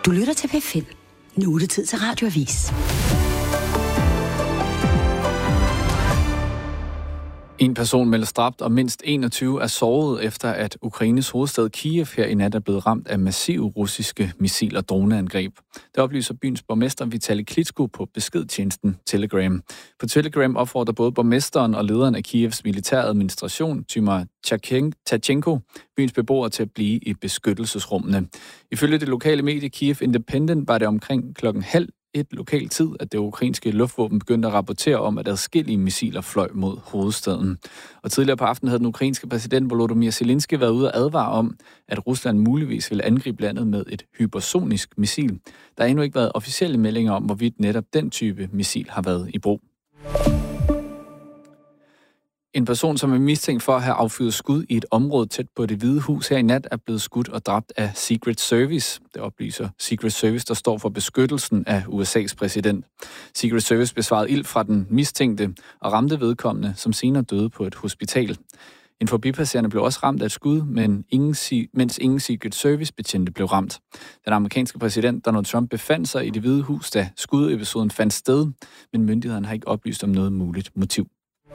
Du lytter til P5. Nu er det tid til Radioavis. En person meldes dræbt, og mindst 21 er såret efter, at Ukraines hovedstad Kiev her i nat er blevet ramt af massive russiske missil- og droneangreb. Det oplyser byens borgmester Vitali Klitschko på beskedtjenesten Telegram. På Telegram opfordrer både borgmesteren og lederen af Kievs militære administration, Tymar Tachenko, byens beboere til at blive i beskyttelsesrummene. Ifølge det lokale medie Kiev Independent var det omkring 12:30 lokal tid, at det ukrainske luftvåben begyndte at rapportere om, at adskillige missiler fløj mod hovedstaden. Og tidligere på aftenen havde den ukrainske præsident Volodymyr Zelensky været ude og advare om, at Rusland muligvis ville angribe landet med et hypersonisk missil. Der har endnu ikke været officielle meldinger om, hvorvidt netop den type missil har været i brug. En person, som er mistænkt for at have affyret skud i et område tæt på Det Hvide Hus her i nat, er blevet skudt og dræbt af Secret Service. Det oplyser Secret Service, der står for beskyttelsen af USA's præsident. Secret Service besvarede ild fra den mistænkte og ramte vedkommende, som senere døde på et hospital. En forbipasserende blev også ramt af et skud, mens ingen Secret Service-betjente blev ramt. Den amerikanske præsident Donald Trump befandt sig i Det Hvide Hus, da skudepisoden fandt sted, men myndighederne har ikke oplyst om noget muligt motiv.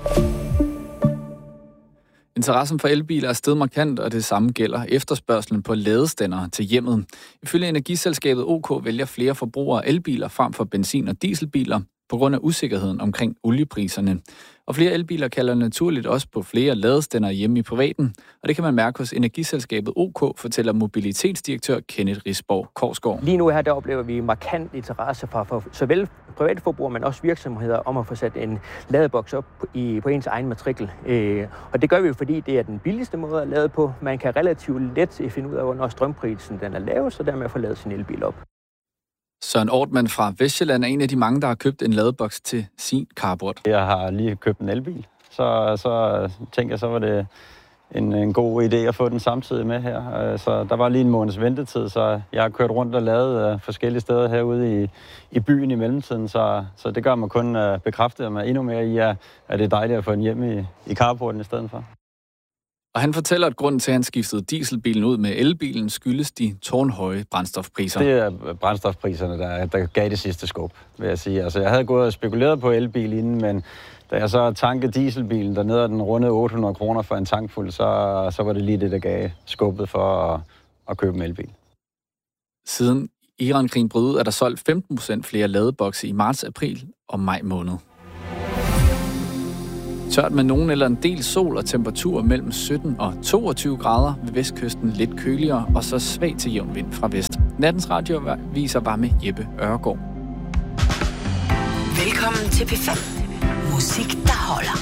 Interessen for elbiler er steget markant, og det samme gælder efterspørgselen på ladestandere til hjemmet. Ifølge energiselskabet OK vælger flere forbrugere elbiler frem for benzin- og dieselbiler på grund af usikkerheden omkring oliepriserne. Og flere elbiler kalder naturligt også på flere ladestandere hjemme i privaten, og det kan man mærke hos energiselskabet OK, fortæller mobilitetsdirektør Kenneth Risborg Korsgaard. Lige nu her, der oplever vi markant interesse fra såvel private forbrugere, men også virksomheder om at få sat en ladeboks op på ens egen matrikel. Og det gør vi jo, fordi det er den billigste måde at lade på. Man kan relativt let finde ud af, hvornår strømprisen den er lav, så dermed få lavet sin elbil op. Søren Ortmann fra Vestjylland er en af de mange, der har købt en ladeboks til sin carport. Jeg har lige købt en elbil, så tænker jeg, så var det en god idé at få den samtidig med her. Så der var lige en måneds ventetid, så jeg har kørt rundt og lavet forskellige steder herude i byen i mellemtiden, så det gør mig kun bekræftet mig endnu mere i, at det er dejligt at få den hjem i carporten i stedet for. Og han fortæller, at grunden til, at han skiftede dieselbilen ud med elbilen, skyldes de tårnhøje brændstofpriser. Det er brændstofpriserne, der gav det sidste skub, vil jeg sige. Altså, jeg havde gået og spekuleret på elbil inden, men da jeg så tankede dieselbilen dernede, og den rundede 800 kroner for en tankfuld, så var det lige det, der gav skubbet for at købe en elbil. Siden Iran-krigen brød ud, er der solgt 15% flere ladebokse i marts, april og maj måned. Tørt med nogen eller en del sol og temperatur mellem 17 og 22 grader, ved vestkysten lidt køligere og så svag til jævn vind fra vest. Nattens radioviser var med Jeppe Ørgaard. Velkommen til P5. Musik, der holder.